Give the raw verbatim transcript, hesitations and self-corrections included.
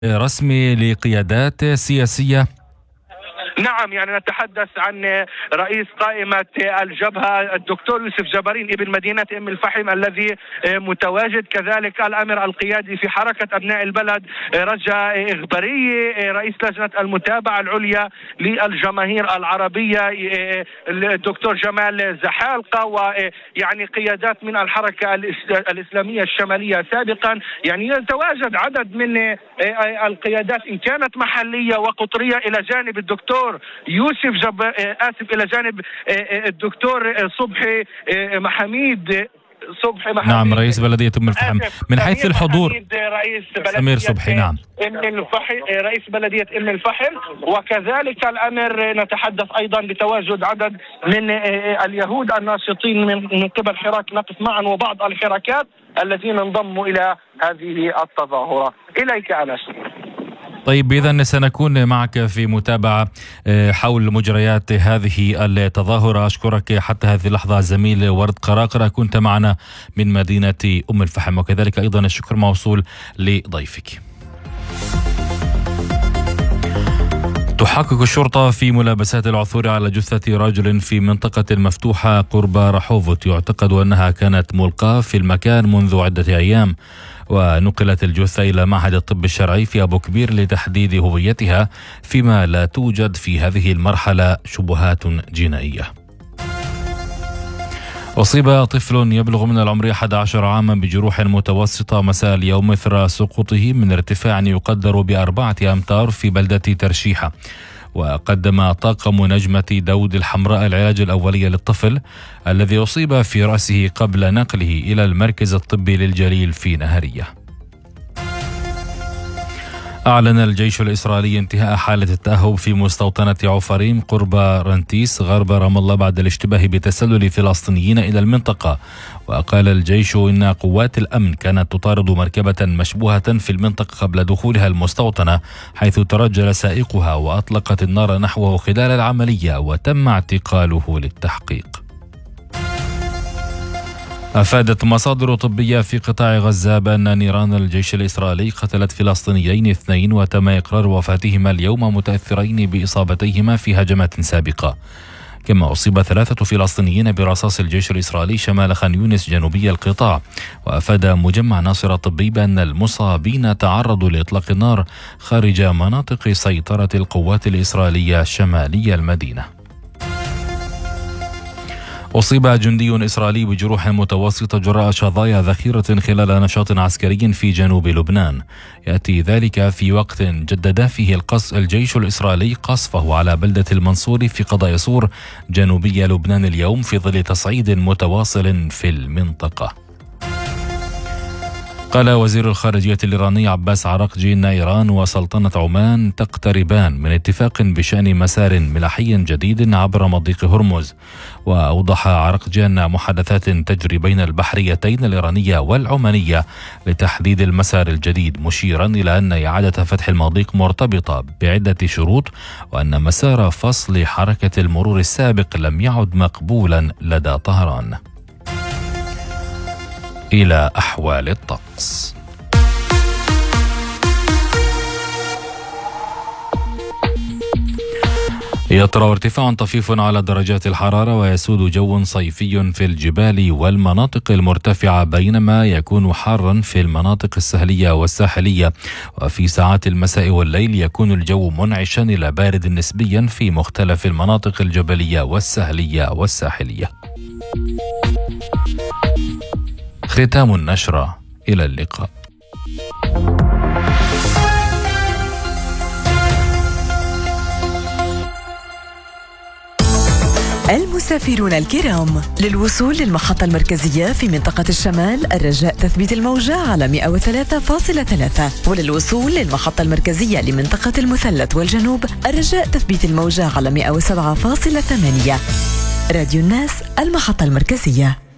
رسمي لقيادات سياسية؟ نعم، يعني نتحدث عن رئيس قائمة الجبهة الدكتور يوسف جبارين ابن مدينة أم الفحم الذي متواجد، كذلك الأمر القيادي في حركة أبناء البلد رجاء إغباري، رئيس لجنة المتابعة العليا للجماهير العربية الدكتور جمال زحالقة، ويعني قيادات من الحركة الإسلامية الشمالية سابقا. يعني يتواجد عدد من القيادات إن كانت محلية وقطرية إلى جانب الدكتور يوسف جب... آسف إلى جانب الدكتور صبحي محميد صبحي محميد نعم رئيس بلدية أم الفحم. من حيث الحضور رئيس سمير صبحي نعم أم الفحم رئيس بلدية أم الفحم، وكذلك الأمر نتحدث أيضا بتواجد عدد من اليهود الناشطين من قبل حراك نقف معا وبعض الحركات الذين انضموا إلى هذه التظاهرة. إليك أنس. طيب إذن سنكون معك في متابعة حول مجريات هذه التظاهرة. أشكرك حتى هذه اللحظة زميل ورد قراقرة، كنت معنا من مدينة أم الفحم، وكذلك أيضا الشكر موصول لضيفك. تحقق الشرطة في ملابسات العثور على جثة رجل في منطقة المفتوحة قرب رحوفوت، يعتقد أنها كانت ملقاة في المكان منذ عدة أيام، ونقلت الجثة إلى معهد الطب الشرعي في أبو كبير لتحديد هويتها، فيما لا توجد في هذه المرحلة شبهات جنائية. أصيب طفل يبلغ من العمر أحد عشر عاما بجروح متوسطة مساء اليوم إثر سقوطه من ارتفاع يقدر بأربعة أمتار في بلدة ترشيحة. وقدم طاقم نجمة داود الحمراء العلاج الأولي للطفل الذي أصيب في رأسه قبل نقله إلى المركز الطبي للجليل في نهرية. أعلن الجيش الإسرائيلي انتهاء حالة التأهب في مستوطنة عفريم قرب رنتيس غرب رام الله بعد الاشتباه بتسلل فلسطينيين إلى المنطقة. وقال الجيش إن قوات الأمن كانت تطارد مركبة مشبوهة في المنطقة قبل دخولها المستوطنة، حيث ترجل سائقها وأطلقت النار نحوه خلال العملية وتم اعتقاله للتحقيق. أفادت مصادر طبية في قطاع غزة بأن نيران الجيش الإسرائيلي قتلت فلسطينيين اثنين، وتم إقرار وفاتهما اليوم متأثرين بإصابتيهما في هجمات سابقة. كما أصيب ثلاثة فلسطينيين برصاص الجيش الإسرائيلي شمال خان يونس جنوبي القطاع. وأفاد مجمع ناصر الطبي بأن المصابين تعرضوا لإطلاق النار خارج مناطق سيطرة القوات الإسرائيلية شمالي المدينة. أصيب جندي إسرائيلي بجروح متوسطة جراء شظايا ذخيرة خلال نشاط عسكري في جنوب لبنان. يأتي ذلك في وقت جدد فيه القص الجيش الإسرائيلي قصفه على بلدة المنصوري في قضاء صور جنوبي لبنان اليوم في ظل تصعيد متواصل في المنطقة. قال وزير الخارجية الإيراني عباس عراقجي إن إيران وسلطنة عمان تقتربان من اتفاق بشأن مسار ملاحي جديد عبر مضيق هرمز. وأوضح عراقجي أن محادثات تجري بين البحريتين الإيرانية والعمانية لتحديد المسار الجديد، مشيرا إلى أن إعادة فتح المضيق مرتبطة بعدة شروط، وأن مسار فصل حركة المرور السابق لم يعد مقبولا لدى طهران. إلى أحوال الطقس. يطرأ ارتفاع طفيف على درجات الحرارة، ويسود جو صيفي في الجبال والمناطق المرتفعة، بينما يكون حارا في المناطق السهلية والساحلية. وفي ساعات المساء والليل يكون الجو منعشا إلى بارد نسبيا في مختلف المناطق الجبلية والسهلية والساحلية. ختام النشرة، إلى اللقاء. المسافرون الكرام، للوصول للمحطة المركزية في منطقة الشمال الرجاء تثبيت الموجة على مئة وثلاثة فاصلة ثلاثة، وللوصول للمحطة المركزية لمنطقة المثلث والجنوب الرجاء تثبيت الموجة على مئة وسبعة فاصلة ثمانية. راديو الناس، المحطة المركزية.